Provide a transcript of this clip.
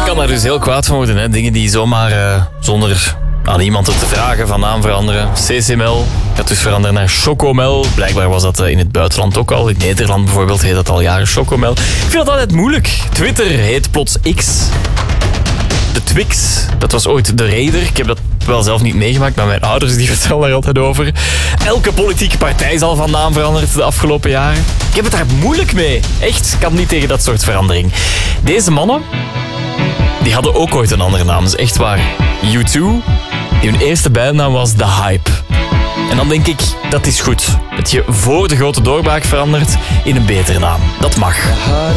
kan daar dus heel kwaad van worden. Hè? Dingen die zomaar zonder aan iemand het te vragen van naam veranderen. CCML gaat dus veranderen naar Chocomel. Blijkbaar was dat in het buitenland ook al. In Nederland bijvoorbeeld heet dat al jaren Chocomel. Ik vind dat altijd moeilijk. Twitter heet plots X. De Twix, dat was ooit de Raider. Ik heb dat wel zelf niet meegemaakt, maar mijn ouders die vertellen daar altijd over. Elke politieke partij is al van naam veranderd de afgelopen jaren. Ik heb het daar moeilijk mee. Echt, ik kan niet tegen dat soort verandering. Deze mannen, die hadden ook ooit een andere naam. Dat is echt waar. U2, die hun eerste bijnaam was The Hype. En dan denk ik, dat is goed. Dat je voor de grote doorbraak verandert in een betere naam. Dat mag.